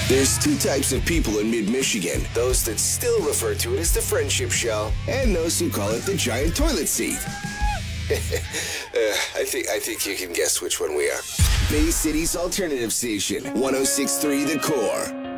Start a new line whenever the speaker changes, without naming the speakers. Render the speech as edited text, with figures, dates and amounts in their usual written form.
There's two types of people in mid-Michigan. Those that still refer to it as the Friendship Show, and those who call it the giant toilet seat. I think you can guess which one we are. Bay City's alternative station, 106.3 The Core.